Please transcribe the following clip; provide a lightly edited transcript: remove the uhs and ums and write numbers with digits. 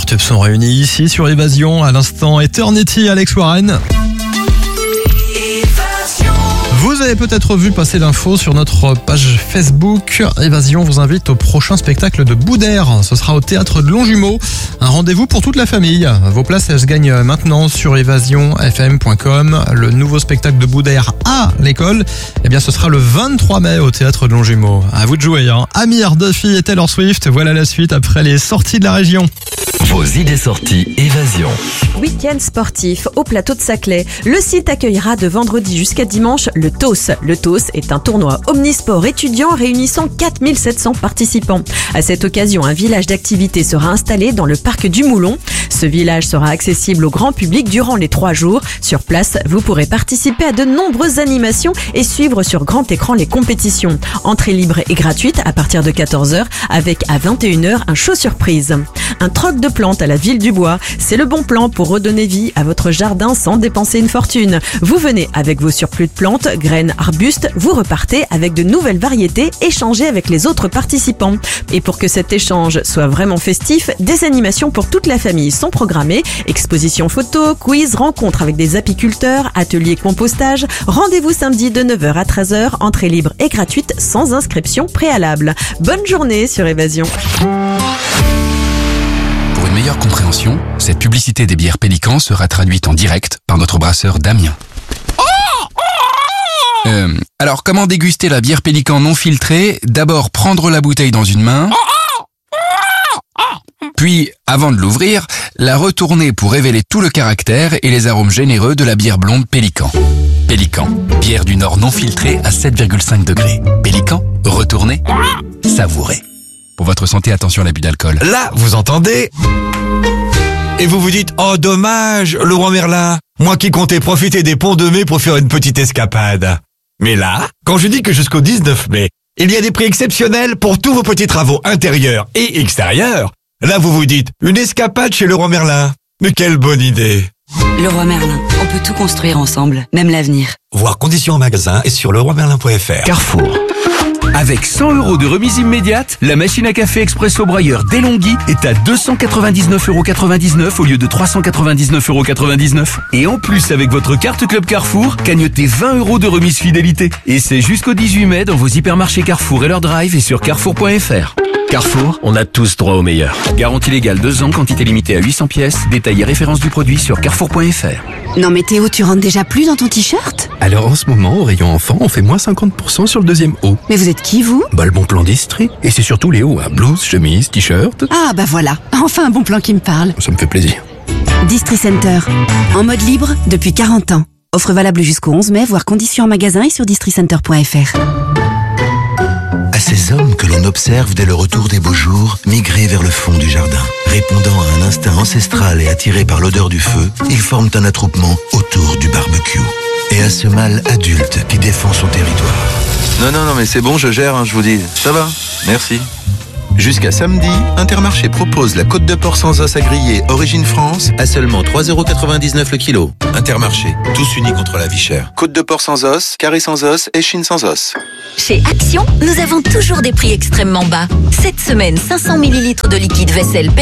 tubes sont réunis ici sur Évasion. À l'instant, Eternity, Alex Warren. Vous avez peut-être vu passer l'info sur notre page Facebook. Évasion vous invite au prochain spectacle de Boudère. Ce sera au théâtre de Longjumeau. Un rendez-vous pour toute la famille. Vos places, elles se gagnent maintenant sur évasionfm.com. Le nouveau spectacle de Boudère à l'école, ce sera le 23 mai au théâtre de Longjumeau. À vous de jouer, hein. Amir, Duffy et Taylor Swift. Voilà la suite après les sorties de la région. Vos idées sorties Évasion. Week-end sportif au plateau de Saclay. Le site accueillera de vendredi jusqu'à dimanche le TOS. Le TOS est un tournoi omnisport étudiant réunissant 4700 participants. À cette occasion, un village d'activités sera installé dans le parc du Moulon. Ce village sera accessible au grand public durant les 3 jours. Sur place, vous pourrez participer à de nombreuses animations et suivre sur grand écran les compétitions. Entrée libre et gratuite à partir de 14h avec à 21h un show surprise. Un troc de plantes à la ville du Bois, c'est le bon plan pour redonner vie à votre jardin sans dépenser une fortune. Vous venez avec vos surplus de plantes, graines, arbustes, vous repartez avec de nouvelles variétés échangées avec les autres participants. Et pour que cet échange soit vraiment festif, des animations pour toute la famille sont programmées. Expositions photos, quiz, rencontres avec des apiculteurs, ateliers compostage. Rendez-vous samedi de 9h à 13h, entrée libre et gratuite sans inscription préalable. Bonne journée sur Évasion. Pour une meilleure compréhension, cette publicité des bières Pélican sera traduite en direct par notre brasseur Damien. Alors, comment déguster la bière Pélican non filtrée ? D'abord, prendre la bouteille dans une main, puis, avant de l'ouvrir, la retourner pour révéler tout le caractère et les arômes généreux de la bière blonde Pélican. Pélican, bière du Nord non filtrée à 7,5 degrés. Pélican, retournez, savourez. Pour votre santé, attention à l'abus d'alcool. Là, vous entendez ? Et vous vous dites, oh dommage, Laurent Merlin, moi qui comptais profiter des ponts de mai pour faire une petite escapade. Mais là, quand je dis que jusqu'au 19 mai, il y a des prix exceptionnels pour tous vos petits travaux intérieurs et extérieurs, là vous vous dites, une escapade chez Leroy Merlin. Mais quelle bonne idée! Leroy Merlin, on peut tout construire ensemble, même l'avenir. Voir conditions en magasin et sur leroymerlin.fr. Carrefour. Avec 100 € de remise immédiate, la machine à café Expresso Brailleur DeLonghi est à 299,99 € au lieu de 399,99 €. Et en plus, avec votre carte Club Carrefour, cagnotez 20 € de remise fidélité. Et c'est jusqu'au 18 mai dans vos hypermarchés Carrefour et leur drive et sur carrefour.fr. Carrefour, on a tous droit au meilleur. Garantie légale 2 ans, quantité limitée à 800 pièces. Détail et référence du produit sur carrefour.fr. Non mais Théo, tu rentres déjà plus dans ton t-shirt ? Alors en ce moment, au rayon enfant, on fait moins 50% sur le deuxième haut. Mais vous êtes qui, vous ? Le bon plan d'Istrie. Et c'est surtout les hauts à blouse, chemise, t-shirt. Ah bah voilà, enfin un bon plan qui me parle. Ça me fait plaisir. Distri Center, en mode libre depuis 40 ans. Offre valable jusqu'au 11 mai, voire conditions en magasin et sur districenter.fr. À ces hommes que l'on observe dès le retour des beaux jours, migrer vers le fond du jardin. Répondant à un instinct ancestral et attirés par l'odeur du feu, ils forment un attroupement autour du barbecue. Et à ce mâle adulte qui défend son territoire. Non, mais c'est bon, je gère, je vous dis. Ça va, merci. Jusqu'à samedi, Intermarché propose la côte de porc sans os à griller Origine France à seulement 3,99 € le kilo. Intermarché, tous unis contre la vie chère. Côte de porc sans os, carré sans os et chine sans os. Chez Action, nous avons toujours des prix extrêmement bas. Cette semaine, 500 ml de liquide vaisselle